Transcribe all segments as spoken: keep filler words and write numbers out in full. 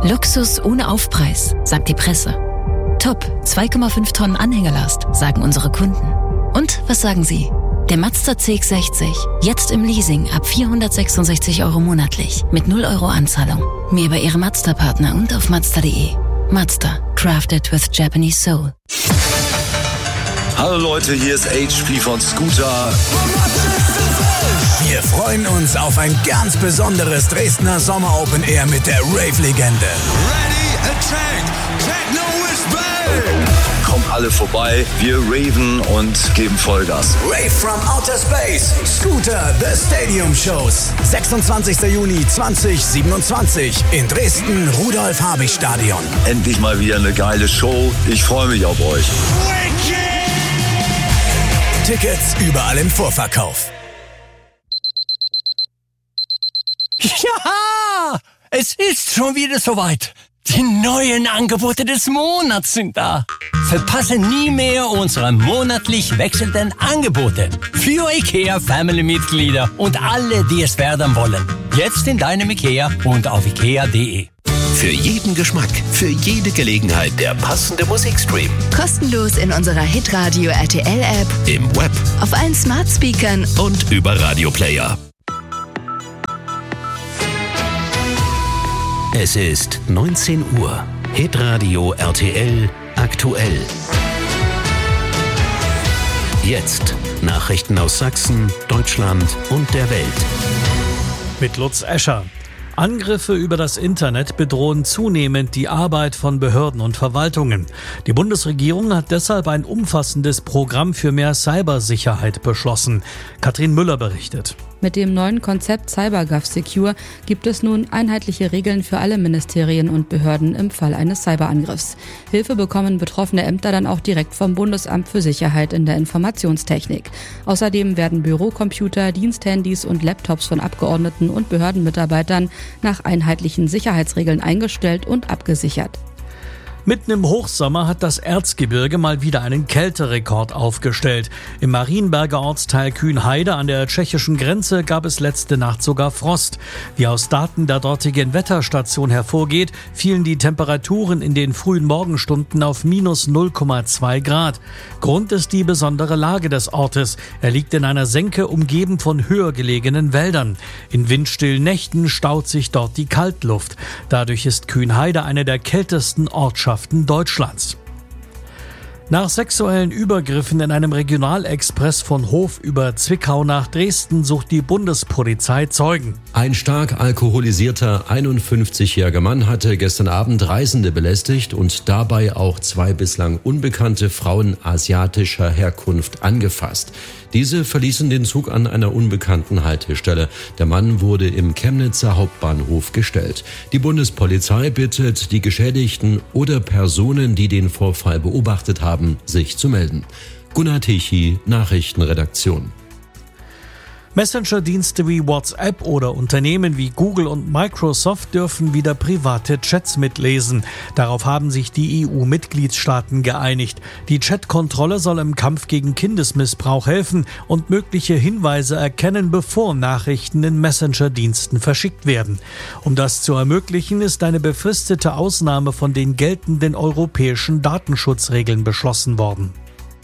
Luxus ohne Aufpreis, sagt die Presse. Top, zwei Komma fünf Tonnen Anhängerlast, sagen unsere Kunden. Und was sagen Sie? Der Mazda C X sechzig, jetzt im Leasing ab vierhundertsechsundsechzig Euro monatlich, mit null Euro Anzahlung. Mehr bei Ihrem Mazda-Partner und auf Mazda punkt de. Mazda, crafted with Japanese soul. Hallo Leute, hier ist H P von Scooter. Wir freuen uns auf ein ganz besonderes Dresdner Sommer Open Air mit der Rave-Legende. Ready, attack, techno is back! Kommt alle vorbei, wir raven und geben Vollgas. Rave from Outer Space, Scooter, The Stadium Shows. sechsundzwanzigster Juni zweitausendsiebenundzwanzig in Dresden, Rudolf-Habich-Stadion. Endlich mal wieder eine geile Show, ich freue mich auf euch. Tickets überall im Vorverkauf. Ja, es ist schon wieder soweit. Die neuen Angebote des Monats sind da. Verpasse nie mehr unsere monatlich wechselnden Angebote für IKEA Family-Mitglieder und alle, die es werden wollen. Jetzt in deinem IKEA und auf ikea punkt de. Für jeden Geschmack, für jede Gelegenheit der passende Musikstream. Kostenlos in unserer Hitradio R T L-App, Im Web auf allen Smart-Speakern und über Radioplayer. Es ist neunzehn Uhr. Hitradio R T L aktuell. Jetzt Nachrichten aus Sachsen, Deutschland und der Welt. Mit Lutz Escher. Angriffe über das Internet bedrohen zunehmend die Arbeit von Behörden und Verwaltungen. Die Bundesregierung hat deshalb ein umfassendes Programm für mehr Cybersicherheit beschlossen. Katrin Müller berichtet. Mit dem neuen Konzept CyberGovSecure gibt es nun einheitliche Regeln für alle Ministerien und Behörden im Fall eines Cyberangriffs. Hilfe bekommen betroffene Ämter dann auch direkt vom Bundesamt für Sicherheit in der Informationstechnik. Außerdem werden Bürocomputer, Diensthandys und Laptops von Abgeordneten und Behördenmitarbeitern nach einheitlichen Sicherheitsregeln eingestellt und abgesichert. Mitten im Hochsommer hat das Erzgebirge mal wieder einen Kälterekord aufgestellt. Im Marienberger Ortsteil Kühnheide an der tschechischen Grenze gab es letzte Nacht sogar Frost. Wie aus Daten der dortigen Wetterstation hervorgeht, fielen die Temperaturen in den frühen Morgenstunden auf minus null Komma zwei Grad. Grund ist die besondere Lage des Ortes. Er liegt in einer Senke, umgeben von höher gelegenen Wäldern. In windstillen Nächten staut sich dort die Kaltluft. Dadurch ist Kühnheide eine der kältesten Ortschaften Deutschlands. Nach sexuellen Übergriffen in einem Regionalexpress von Hof über Zwickau nach Dresden sucht die Bundespolizei Zeugen. Ein stark alkoholisierter einundfünfzigjähriger Mann hatte gestern Abend Reisende belästigt und dabei auch zwei bislang unbekannte Frauen asiatischer Herkunft angefasst. Diese verließen den Zug an einer unbekannten Haltestelle. Der Mann wurde im Chemnitzer Hauptbahnhof gestellt. Die Bundespolizei bittet die Geschädigten oder Personen, die den Vorfall beobachtet haben, sich zu melden. Gunnar Tichy, Nachrichtenredaktion. Messenger-Dienste wie WhatsApp oder Unternehmen wie Google und Microsoft dürfen wieder private Chats mitlesen. Darauf haben sich die E U-Mitgliedstaaten geeinigt. Die Chatkontrolle soll im Kampf gegen Kindesmissbrauch helfen und mögliche Hinweise erkennen, bevor Nachrichten in Messenger-Diensten verschickt werden. Um das zu ermöglichen, ist eine befristete Ausnahme von den geltenden europäischen Datenschutzregeln beschlossen worden.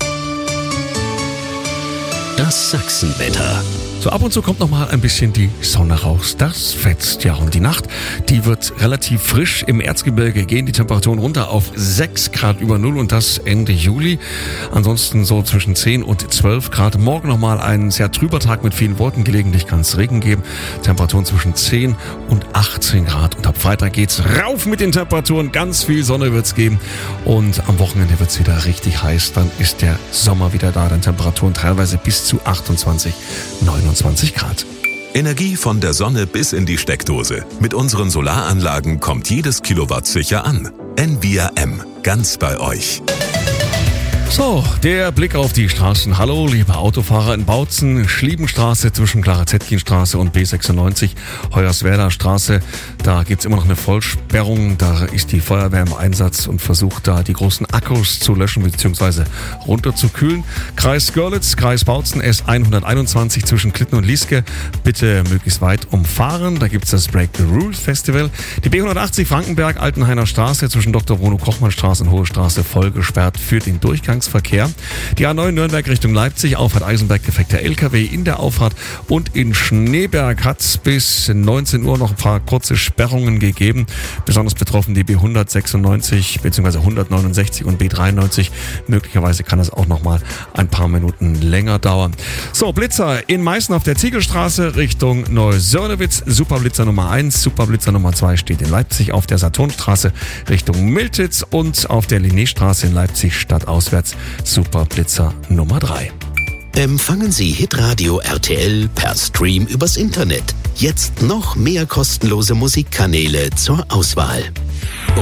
Das Sachsenwetter. So ab und zu kommt noch mal ein bisschen die Sonne raus. Das fetzt ja. Und die Nacht, die wird relativ frisch. Im Erzgebirge gehen die Temperaturen runter auf sechs Grad über Null und das Ende Juli. Ansonsten so zwischen zehn und zwölf Grad. Morgen noch mal ein sehr trüber Tag mit vielen Wolken. Gelegentlich kann es Regen geben. Temperaturen zwischen zehn und achtzehn Grad. Und ab Freitag geht's rauf mit den Temperaturen. Ganz viel Sonne wird's geben. Und am Wochenende wird's wieder richtig heiß. Dann ist der Sommer wieder da. Dann Temperaturen teilweise bis zu achtundzwanzig, neunundzwanzig Grad. Energie von der Sonne bis in die Steckdose. Mit unseren Solaranlagen kommt jedes Kilowatt sicher an. N V I A M, ganz bei euch. So, der Blick auf die Straßen. Hallo, liebe Autofahrer in Bautzen, Schliebenstraße zwischen Clara-Zetkin-Straße und B sechsundneunzig, Hoyerswerda Straße. Da gibt's immer noch eine Vollsperrung. Da ist die Feuerwehr im Einsatz und versucht da die großen Akkus zu löschen bzw. runterzukühlen. Kreis Görlitz, Kreis Bautzen, S hunderteinundzwanzig zwischen Klitten und Lieske. Bitte möglichst weit umfahren. Da gibt's das Break the Rules Festival. Die B hundertachtzig Frankenberg, Altenhainer Straße zwischen Doktor Bruno Kochmann Straße und Hohe Straße voll gesperrt für den Durchgangs Verkehr. Die A neun Nürnberg Richtung Leipzig, Auffahrt Eisenberg, defekter L K W in der Auffahrt, und in Schneeberg hat es bis neunzehn Uhr noch ein paar kurze Sperrungen gegeben. Besonders betroffen die B hundertsechsundneunzig bzw. hundertneunundsechzig und B dreiundneunzig. Möglicherweise kann es auch noch mal ein paar Minuten länger dauern. So, Blitzer in Meißen auf der Ziegelstraße Richtung Neusörnewitz, Superblitzer Nummer eins, Superblitzer Nummer zwei steht in Leipzig auf der Saturnstraße Richtung Miltitz und auf der Linnéstraße in Leipzig stadtauswärts Superblitzer Nummer drei. Empfangen Sie Hitradio R T L per Stream übers Internet. Jetzt noch mehr kostenlose Musikkanäle zur Auswahl.